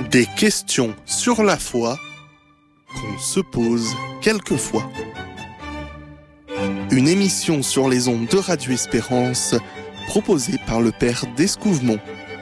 Des questions sur la foi qu'on se pose quelquefois. Une émission sur les ondes de Radio Espérance proposée par le Père d'Escouvemont.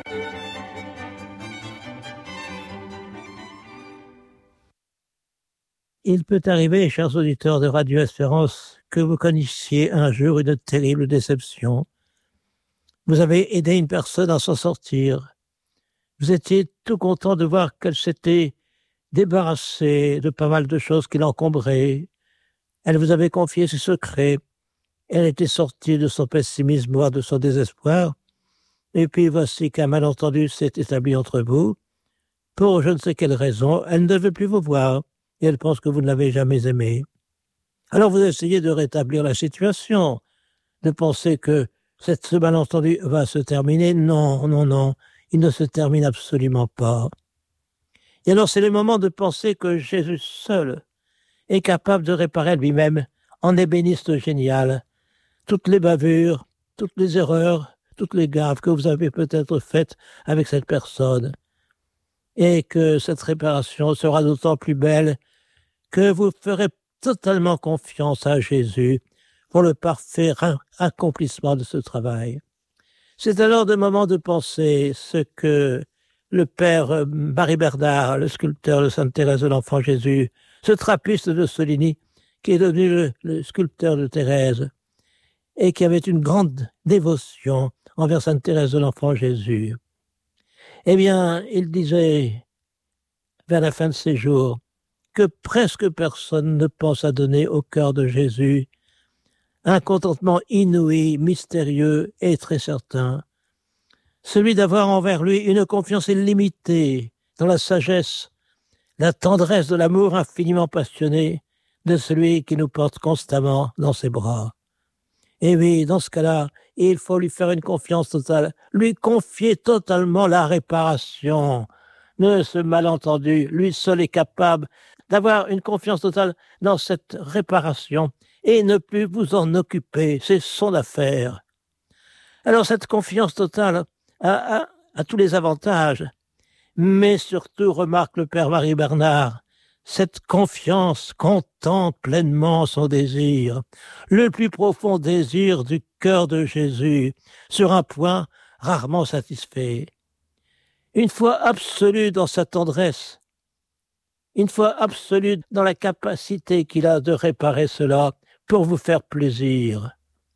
Il peut arriver, chers auditeurs de Radio Espérance, que vous connaissiez un jour une terrible déception. Vous avez aidé une personne à s'en sortir. Vous étiez tout content de voir qu'elle s'était débarrassée de pas mal de choses qui l'encombraient. Elle vous avait confié ses secrets. Elle était sortie de son pessimisme, voire de son désespoir. Et puis voici qu'un malentendu s'est établi entre vous. Pour je ne sais quelle raison, elle ne veut plus vous voir. Et elle pense que vous ne l'avez jamais aimée. Alors vous essayez de rétablir la situation, de penser que ce malentendu va se terminer. Non, il ne se termine absolument pas. Et alors c'est le moment de penser que Jésus seul est capable de réparer lui-même, en ébéniste génial, toutes les bavures, toutes les erreurs, toutes les gaffes que vous avez peut-être faites avec cette personne. Et que cette réparation sera d'autant plus belle que vous ferez totalement confiance à Jésus pour le parfait accomplissement de ce travail. C'est alors le moment de penser ce que le père Marie Bernard, le sculpteur de Sainte Thérèse de l'Enfant Jésus, ce trappiste de Soligny, qui est devenu le sculpteur de Thérèse, et qui avait une grande dévotion envers Sainte Thérèse de l'Enfant Jésus. Eh bien, il disait, vers la fin de ses jours, que presque personne ne pense à donner au cœur de Jésus un contentement inouï, mystérieux et très certain, celui d'avoir envers lui une confiance illimitée dans la sagesse, la tendresse de l'amour infiniment passionné de celui qui nous porte constamment dans ses bras. Et oui, dans ce cas-là, il faut lui faire une confiance totale, lui confier totalement la réparation de ce malentendu. Lui seul est capable d'avoir une confiance totale dans cette réparation et ne plus vous en occuper, c'est son affaire. Alors cette confiance totale a tous les avantages, mais surtout, remarque le Père Marie Bernard, cette confiance contente pleinement son désir, le plus profond désir du cœur de Jésus, sur un point rarement satisfait. Une foi absolue dans sa tendresse, une foi absolue dans la capacité qu'il a de réparer cela pour vous faire plaisir.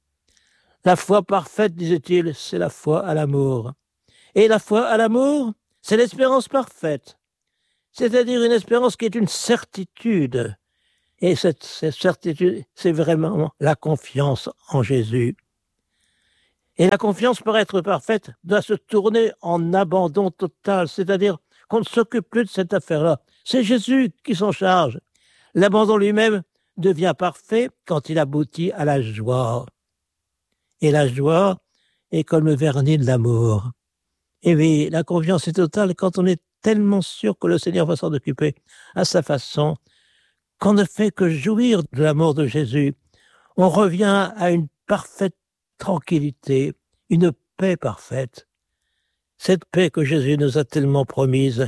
La foi parfaite, disait-il, c'est la foi à l'amour. Et la foi à l'amour, c'est l'espérance parfaite. C'est-à-dire une espérance qui est une certitude. Et cette certitude, c'est vraiment la confiance en Jésus. Et la confiance, pour être parfaite, doit se tourner en abandon total, c'est-à-dire qu'on ne s'occupe plus de cette affaire-là. C'est Jésus qui s'en charge. L'abandon lui-même devient parfait quand il aboutit à la joie. Et la joie est comme le vernis de l'amour. Et oui, la confiance est totale quand on est tellement sûr que le Seigneur va s'en occuper à sa façon, qu'on ne fait que jouir de l'amour de Jésus. On revient à une parfaite tranquillité, une paix parfaite. Cette paix que Jésus nous a tellement promise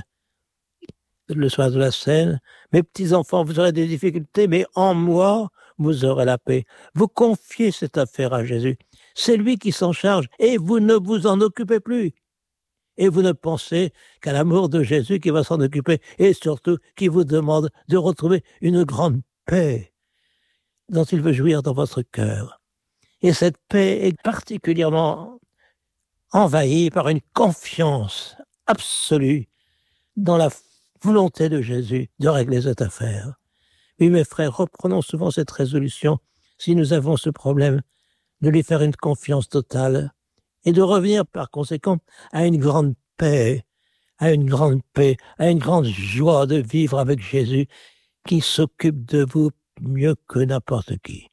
le soir de la scène. Mes petits-enfants, vous aurez des difficultés, mais en moi, vous aurez la paix. Vous confiez cette affaire à Jésus. C'est lui qui s'en charge et vous ne vous en occupez plus. Et vous ne pensez qu'à l'amour de Jésus qui va s'en occuper et surtout qui vous demande de retrouver une grande paix dont il veut jouir dans votre cœur. Et cette paix est particulièrement envahie par une confiance absolue dans la volonté de Jésus de régler cette affaire. Oui, mes frères, reprenons souvent cette résolution, si nous avons ce problème, de lui faire une confiance totale et de revenir par conséquent à une grande paix, à une grande joie de vivre avec Jésus qui s'occupe de vous mieux que n'importe qui.